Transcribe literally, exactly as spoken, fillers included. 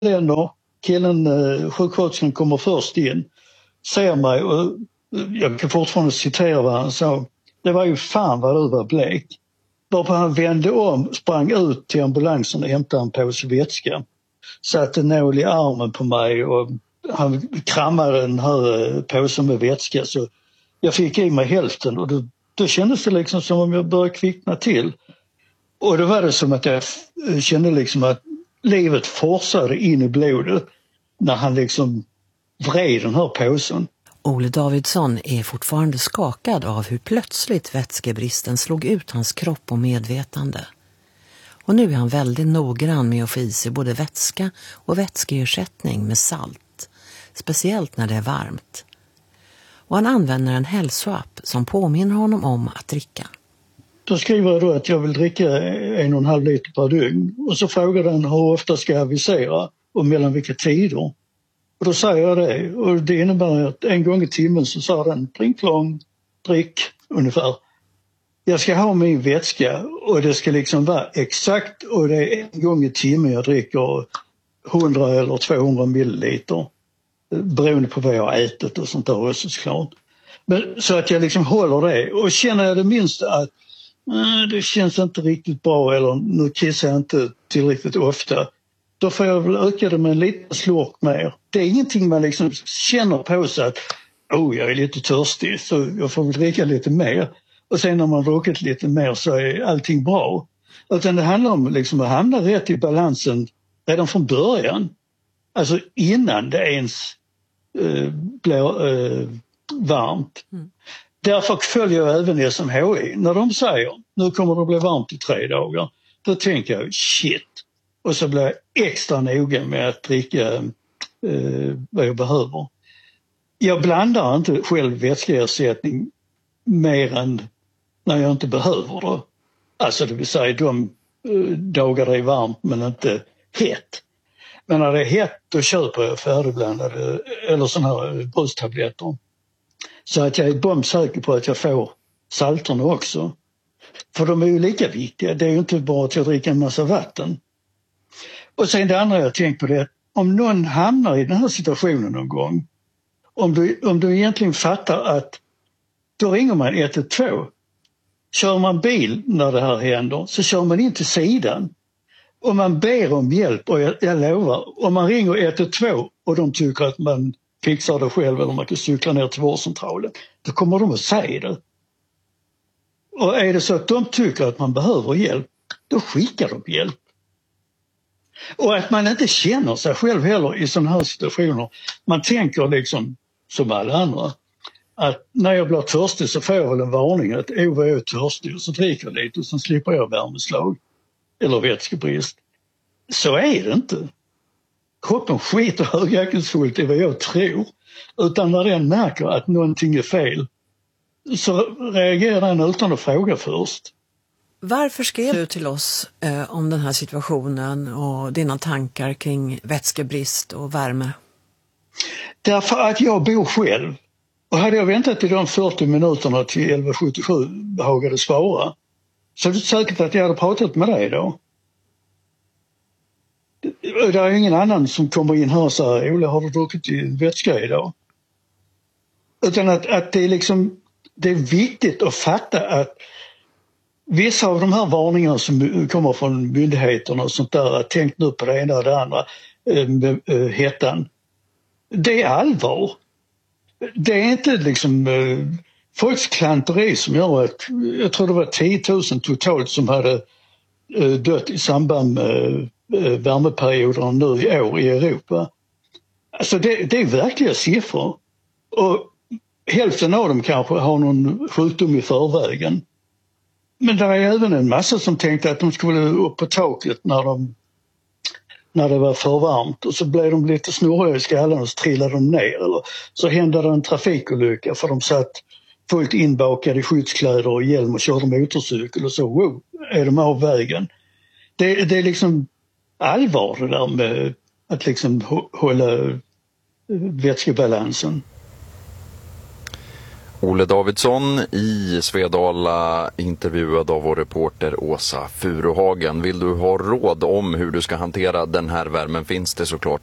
länder. Killen, eh, sjuksköterskan kommer först in, ser mig och jag kan fortfarande citera vad han sa. Det var ju fan vad du var blek. Varpå han vände om, sprang ut till ambulansen och hämtade en påse vätska. Satte nål i armen på mig och han krammade den här påsen med vätska så jag fick i mig hälften och då, då kändes det liksom som om jag började kvickna till. Och då var det som att jag kände liksom att livet forsade in i blodet när han liksom vred den här påsen. Ole Davidsson är fortfarande skakad av hur plötsligt vätskebristen slog ut hans kropp och medvetande. Och nu är han väldigt noggrann med att få i sig både vätska och vätskeersättning med salt, speciellt när det är varmt. Och han använder en hälsoapp som påminner honom om att dricka. Då skriver jag då att jag vill dricka en och en halv liter per dygn och så frågar den hur ofta ska jag avisera och mellan vilka tider. Och då säger jag det och det innebär att en gång i timmen så sa den drink lång, drick ungefär. Jag ska ha min vätska och det ska liksom vara exakt och det är en gång i timmen jag dricker hundra eller tvåhundra milliliter. Beroende på vad jag har ätit och sånt där också såklart. Men så att jag liksom håller det och känner jag det minst att äh, det känns inte riktigt bra eller nu kissar jag inte tillräckligt ofta. Då får jag väl öka det med en liten slurk mer. Det är ingenting man liksom känner på sig att oh, jag är lite törstig så jag får väl dricka lite mer. Och sen när man druckit lite mer så är allting bra. Utan det handlar om liksom att hamna rätt i balansen redan från början. Alltså innan det ens eh, blir eh, varmt. Mm. Därför följer jag även S M H I. När de säger nu kommer det bli varmt i tre dagar. Då tänker jag shit. Och så blir jag extra noga med att dricka eh, vad jag behöver. Jag blandar inte själv vätskeersättning mer än när jag inte behöver det. Alltså det vill säga de eh, dagar det är varmt men inte hett. Men när det är hett då köper jag färdigblandade eller såna här brösttabletter. Så att jag är bombsäker på att jag får salterna också. För de är ju lika viktiga. Det är ju inte bara att jag dricker en massa vatten. Och sen det andra jag tänkt på det, om någon hamnar i den här situationen någon gång, om du, om du egentligen fattar att då ringer man ett ett två. Kör man bil när det här händer så kör man in till sidan. Och man ber om hjälp och jag, jag lovar, om man ringer ett ett två och de tycker att man fixar det själv eller man kan cykla ner till vårdcentralen, då kommer de att säga det. Och är det så att de tycker att man behöver hjälp, då skickar de hjälp. Och att man inte känner sig själv heller i sådana här situationer. Man tänker liksom som alla andra att när jag blir törstig så får jag väl en varning att oh, vad jag är törstig och så dricker jag lite och så slipper jag värmeslag eller vätskebrist. Så är det inte. Kroppen skiter högaktningsfullt i vad jag tror. Utan när den märker att någonting är fel så reagerar den utan att fråga först. Varför skrev du till oss eh, om den här situationen och dina tankar kring vätskebrist och värme? Därför att jag bor själv. Och hade jag väntat i de fyrtio minuterna till elva sjuttiosju behagade svara så är det säkert att jag hade pratat med dig då. Det är ingen annan som kommer in här och säger Ola, har du druckit vätska idag? Utan att, att det är liksom det är viktigt att fatta att vissa av de här varningarna som kommer från myndigheterna och sånt där, tänk nu på det ena och det andra med äh, hettan. Det är allvar. Det är inte liksom äh, folks klanteri som gör att, jag tror det var tio tusen totalt som hade äh, dött i samband med äh, värmeperioderna nu i år i Europa. Alltså det, det är verkliga siffror. Och hälften av dem kanske har någon sjukdom i förvägen. Men det är även en massa som tänkte att de skulle upp på taket när, de, när det var för varmt. Och så blev de lite snurriga i skallen och så trillade de ner. Eller så hände det en trafikolycka för de satt fullt inbakade i skyddskläder och hjälm och körde motorcykel. Och så wow, är de av vägen. Det, det är liksom allvar det där med att liksom hålla vätskebalansen. Olle Davidsson i Svedala, intervjuad av vår reporter Åsa Furuhagen. Vill du ha råd om hur du ska hantera den här värmen finns det såklart